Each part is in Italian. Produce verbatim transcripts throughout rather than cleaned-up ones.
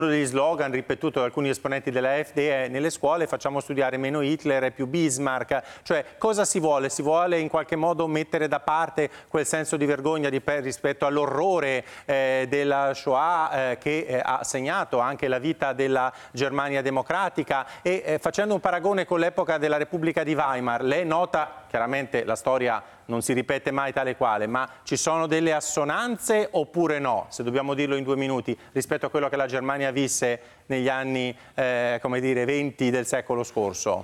degli slogan ripetuto da alcuni esponenti dell'AfD è: nelle scuole facciamo studiare meno Hitler e più Bismarck. Cioè, cosa si vuole? Si vuole in qualche modo mettere da parte quel senso di vergogna di, rispetto all'orrore eh, della Shoah eh, che eh, ha segnato anche la vita della Germania democratica, e eh, facendo un paragone con l'epoca della Repubblica di Weimar, lei nota, chiaramente la storia non si ripete mai tale quale, ma ci sono delle assonanze oppure no, se dobbiamo dirlo in due minuti, rispetto a quello che la Germania visse negli anni, eh, come dire, venti del secolo scorso?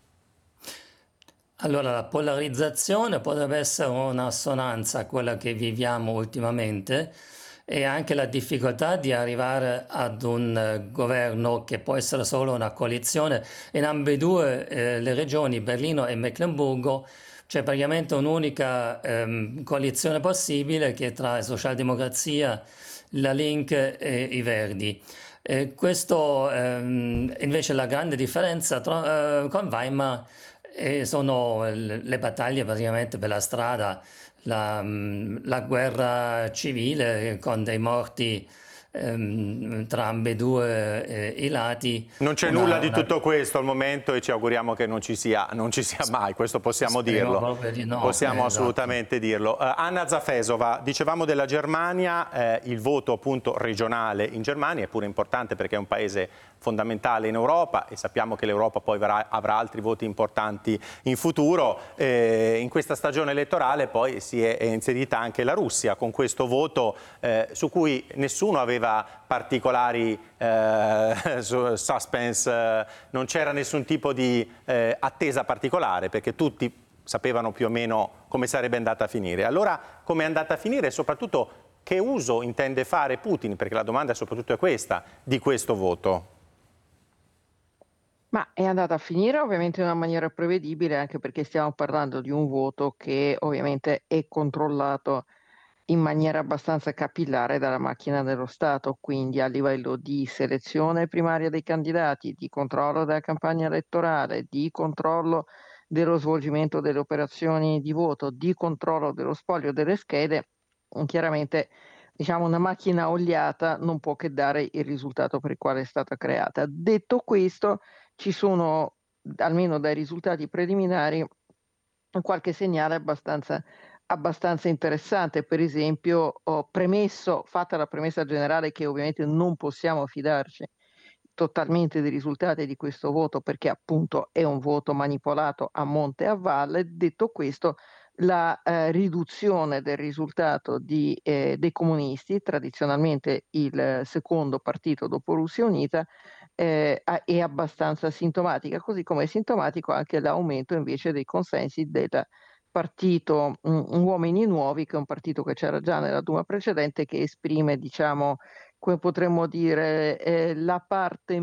Allora, la polarizzazione potrebbe essere un'assonanza a quella che viviamo ultimamente, e anche la difficoltà di arrivare ad un eh, governo che può essere solo una coalizione. In ambedue eh, le regioni, Berlino e Meclemburgo, c'è praticamente un'unica ehm, coalizione possibile, che è tra la Socialdemocrazia, la Link e i Verdi. E questo ehm, invece la grande differenza tra- eh, con Weimar eh, sono le le battaglie praticamente per la strada, la, mm, la guerra civile con dei morti ehm, tra ambedue eh, i lati. Non c'è nulla Una, di una- tutto questo al momento e ci auguriamo che non ci sia, non ci sia mai, questo possiamo Speriamo dirlo. proprio di no, Possiamo eh, esatto. assolutamente dirlo. Uh, Anna Zafesova, dicevamo della Germania, eh, il voto appunto regionale in Germania è pure importante perché è un paese fondamentale in Europa e sappiamo che l'Europa poi avrà, avrà altri voti importanti in futuro. Eh, in questa stagione elettorale poi si è, è inserita anche la Russia con questo voto eh, su cui nessuno aveva particolari eh, suspense, eh, non c'era nessun tipo di eh, attesa particolare perché tutti sapevano più o meno come sarebbe andata a finire. Allora, come è andata a finire e soprattutto che uso intende fare Putin, perché la domanda soprattutto è questa, di questo voto? Ma è andata a finire ovviamente in una maniera prevedibile, anche perché stiamo parlando di un voto che ovviamente è controllato in maniera abbastanza capillare dalla macchina dello Stato, quindi a livello di selezione primaria dei candidati, di controllo della campagna elettorale, di controllo dello svolgimento delle operazioni di voto, di controllo dello spoglio delle schede. mm, chiaramente, diciamo, una macchina oliata non può che dare il risultato per il quale è stata creata. Detto questo, ci sono, almeno dai risultati preliminari, qualche segnale abbastanza abbastanza interessante. Per esempio, ho premesso fatta la premessa generale che ovviamente non possiamo fidarci totalmente dei risultati di questo voto, perché appunto è un voto manipolato a monte e a valle. Detto questo, la, ehm, riduzione del risultato di ehm, dei comunisti, tradizionalmente il secondo partito dopo Russia Unita, ehm, a è abbastanza sintomatica, così come è sintomatico anche l'aumento invece dei consensi del partito, mhmm, Uomini Nuovi, che è un partito che c'era già nella Duma precedente, che esprime, diciamo, come potremmo dire, ehm, la parte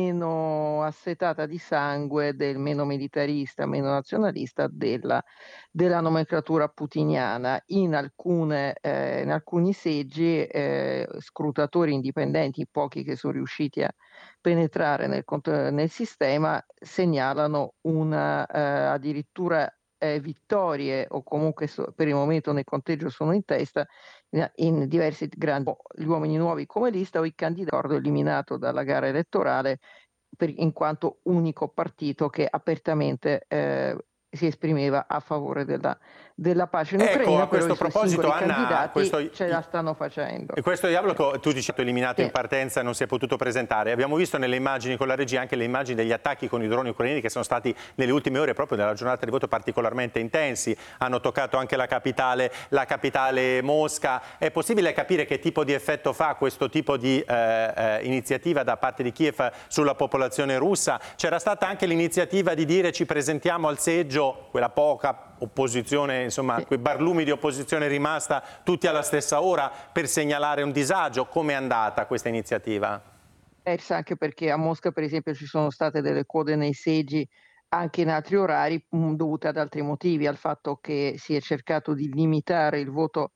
meno assetata di sangue, del meno militarista, meno nazionalista della della nomenclatura putiniana. In alcune ehm, in alcuni seggi, ehm, scrutatori indipendenti, pochi che son riusciti a penetrare nel cont nel sistema, segnalano una, ehm, addirittura, ehm, vittorie, o comunque so per il momento nel conteggio sono in testa in in diversi grandi, gli Uomini Nuovi come lista, o il candidato eliminato dalla gara elettorale per in quanto unico partito che apertamente, ehm, si esprimeva a favore della della pace in Ecco, Ucraina, a però i questo suoi proposito, singoli Anna, candidati questo, ce la stanno facendo. e questo Jabloko, tu dici è stato eliminato in Sì. partenza e non si è potuto presentare. Abbiamo visto nelle immagini con la regia anche le immagini degli attacchi con i droni ucraini che sono stati nelle ultime ore, proprio nella giornata di voto, particolarmente intensi. Hanno toccato anche la capitale, la capitale Mosca. È possibile capire che tipo di effetto fa questo tipo di eh, eh, iniziativa da parte di Kiev sulla popolazione russa? C'era stata anche l'iniziativa di dire ci presentiamo al seggio, quella poca opposizione, insomma, Sì. quei barlumi di opposizione rimasta tutti alla stessa ora per segnalare un disagio. Come è andata questa iniziativa? Persa anche perché a Mosca, per esempio, ci sono state delle code nei seggi anche in altri orari, mhmm, dovute ad altri motivi, al fatto che si è cercato di limitare il voto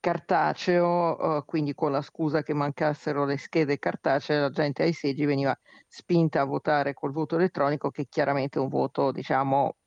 cartaceo, uhm, quindi con la scusa che mancassero le schede cartacee, la gente ai seggi veniva spinta a votare col voto elettronico, che chiaramente è un voto, diciamo,